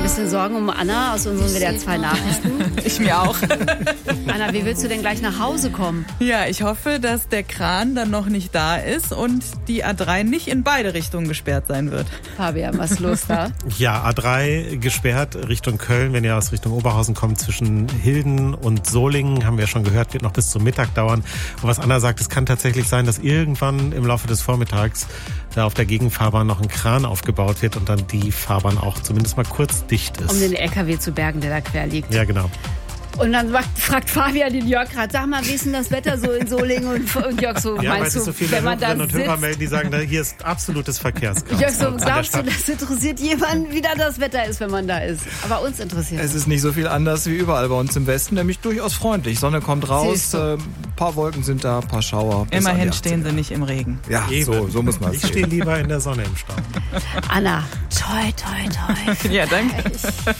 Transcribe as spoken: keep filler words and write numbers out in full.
bisschen Sorgen um Anna aus unseren W D R zwei Nachrichten. Ich mir auch. Anna, wie willst du denn gleich nach Hause kommen? Ja, ich hoffe, dass der Kran dann noch nicht da ist und die A drei nicht in beide Richtungen gesperrt sein wird. Fabian, was ist los da? Ja, A drei gesperrt Richtung Köln, wenn ihr aus Richtung Oberhausen kommt, zwischen Hilden und Solingen, haben wir schon gehört, wird noch bis zum Mittag dauern. Und was Anna sagt, es kann tatsächlich sein, dass irgendwann im Laufe des Vormittags da auf der Gegenfahrbahn noch ein Kran aufgebaut wird und dann die Fahrbahn auch zumindest mal kurz dicht ist. Um den L K W zu bergen, der da quer liegt. Ja, genau. Und dann fragt Fabian den Jörg gerade, sag mal, wie ist denn das Wetter so in Solingen? Und, und Jörg so, ja, meinst weil du, so viele wenn man da Hörerinnen und sitzt? Hörer melden, die sagen, da, hier ist absolutes Verkehrschaos. Jörg so, glaubst du, das interessiert jemanden, wie da das Wetter ist, wenn man da ist? Aber uns interessiert es. Es ist nicht so viel anders wie überall bei uns im Westen, nämlich durchaus freundlich. Sonne kommt raus, ein äh, paar Wolken sind da, ein paar Schauer. Immerhin stehen sie nicht im Regen. Ja, so, so muss man es Ich stehe lieber in der Sonne im Stau. Anna, toi, toi, toi. Ja, danke.